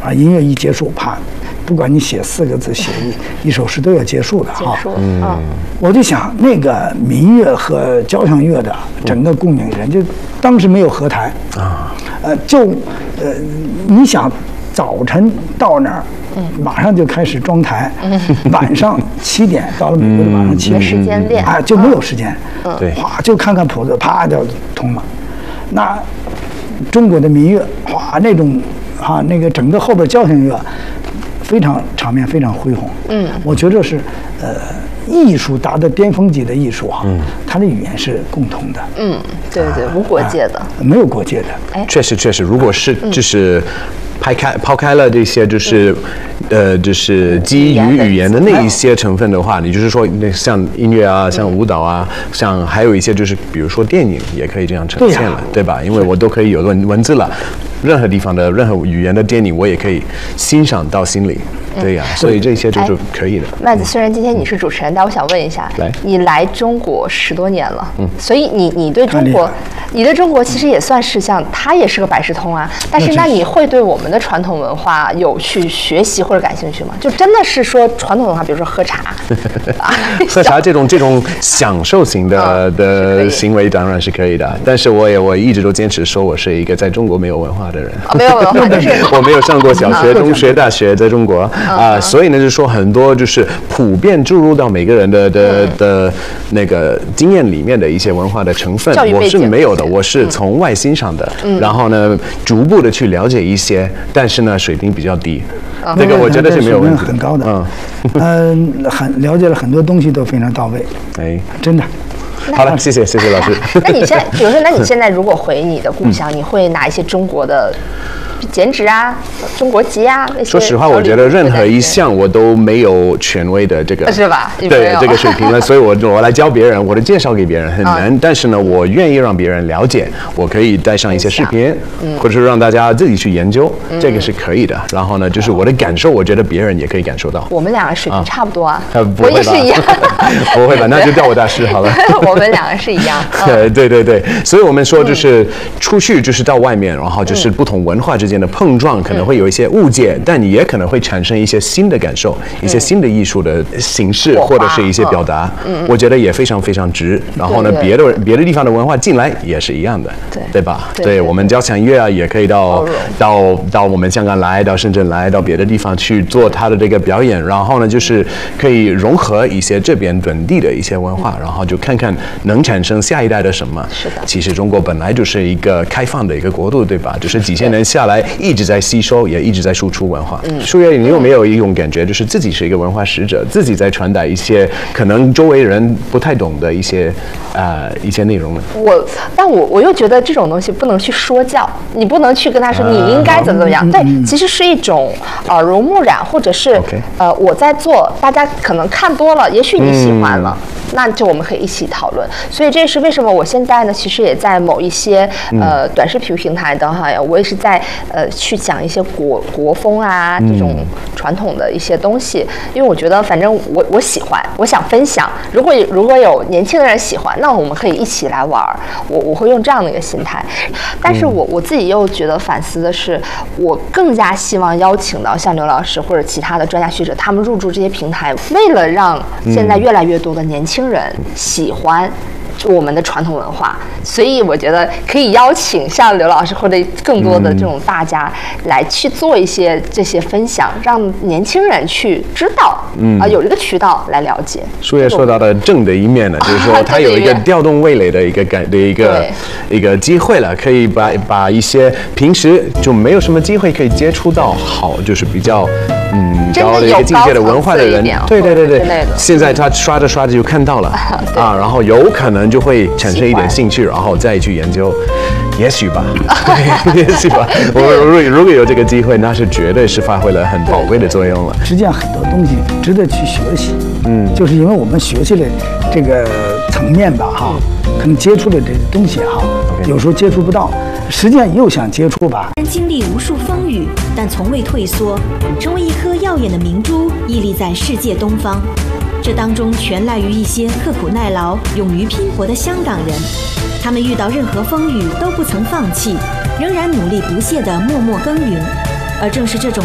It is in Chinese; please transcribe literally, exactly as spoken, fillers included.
啊，音乐一结束，啪，不管你写四个字，写一一首诗都要结束的哈。 结束，嗯， 我就想那个民乐和交响乐的整个共鸣人，就当时没有合台啊，呃，就呃，你想早晨到那儿。马上就开始装台，晚上七点到了美国的晚上七点， 时间练啊，就没有时间， 对， 哗就看看谱子，啪就通了。那中国的民乐，哗那种啊那个整个后边交响乐，非常场面非常恢宏。嗯，我觉得是呃艺术达到巅峰级的艺术哈，它的语言是共通的。 嗯，对对，无国界的， 没有国界的。 哎，确实确实，如果是就是。抛开抛开了这些就是，呃，就是基于语言的那一些成分的话，你就是说，那像音乐啊，像舞蹈啊，像还有一些就是，比如说电影也可以这样呈现了，对吧？因为我都可以有文文字了，任何地方的任何语言的电影，我也可以欣赏到心里。对呀，所以这些就是可以的。 麦子，虽然今天你是主持人，但我想问一下， 来， 你来中国十多年了，嗯，所以你你对中国，你对中国其实也算是像，它也是个百事通啊。但是那你会对我们的传统文化有去学习或者感兴趣吗？就真的是说传统文化，比如说喝茶， 喝茶这种这种享受型的的行为当然是可以的，但是我也我一直都坚持说我是一个在中国没有文化的人， 没有文化，就是我没有上过小学、中学、大学，在中国。啊，所以呢，就是说很多就是普遍注入到每个人的的的那个经验里面的一些文化的成分，我是没有的，我是从外欣赏的，然后呢，逐步的去了解一些，但是呢，水平比较低，这个我觉得是没有问题， 很高的，嗯，嗯，很了解了很多东西都非常到位， 哎， 真的。 好了，谢谢谢谢老师。 那你现在，比如说，那你现在如果回你的故乡，你会拿一些中国的剪纸啊、中国籍啊那些？ 说实话，我觉得任何一项我都没有权威的这个， 是吧？ 对这个水平了，所以我我来教别人，我的介绍给别人很难，但是呢，我愿意让别人了解，我可以带上一些视频，或者是让大家自己去研究，这个是可以的。然后呢，就是我的感受，我觉得别人也可以感受到。 我们两个水平差不多啊， 我也是一样， 不会吧？那就叫我大师好了。 我们两个是一样。 对对对对，所以我们说就是出去就是到外面，然后就是不同文化之间的碰撞，可能会有一些误解，但你也可能会产生一些新的感受，一些新的艺术的形式或者是一些表达，我觉得也非常非常值。然后呢，别的别的地方的文化进来也是一样的，对对吧？对我们交响乐啊，也可以到到到我们香港来，到深圳来，到别的地方去做它的这个表演。然后呢，就是可以融合一些这边本地的一些文化，然后就看看能产生下一代的什么。 是的， 其实中国本来就是一个开放的一个国度，对吧？就是几千年下来一直在吸收，也一直在输出文化。嗯，舒月，你有没有一种感觉，就是自己是一个文化使者，自己在传达一些可能周围人不太懂的一些呃一些内容呢？ 我，但我我又觉得这种东西不能去说教，你不能去跟他说你应该怎么怎么样。对，其实是一种耳濡目染，或者是呃我在做，大家可能看多了，也许你喜欢了。那就我们可以一起讨论，所以这是为什么我现在呢，其实也在某一些呃短视频平台的哈，我也是在呃去讲一些国国风啊这种传统的一些东西，因为我觉得反正我我喜欢，我想分享。如果如果有年轻的人喜欢，那我们可以一起来玩，我我会用这样的一个心态。但是我我自己又觉得反思的是，我更加希望邀请到像刘老师或者其他的专家学者，他们入驻这些平台，为了让现在越来越多的年轻人喜欢我们的传统文化，所以我觉得可以邀请像刘老师或者更多的这种大家来去做一些这些分享，让年轻人去知道，嗯啊，有一个渠道来了解。 舒月说到的正的一面呢，就是说他有一个调动味蕾的一个感的一个一个机会了，可以把把一些平时就没有什么机会可以接触到好，就是比较嗯高的一个境界的文化的人，对对对对，现在他刷着刷着就看到了啊，然后有可能就会产生一点兴趣，然后再去研究，也许吧，也许吧。我如果如果有这个机会，那是绝对是发挥了很宝贵的作用了。 实际上很多东西值得去学习，嗯，就是因为我们学习的这个层面吧，哈，可能接触的这些东西哈，有时候接触不到，实际上又想接触吧。 经历无数风雨，但从未退缩，成为一颗耀眼的明珠，屹立在世界东方。这当中全赖于一些刻苦耐劳、勇于拼搏的香港人，他们遇到任何风雨都不曾放弃，仍然努力不懈地默默耕耘。而正是这种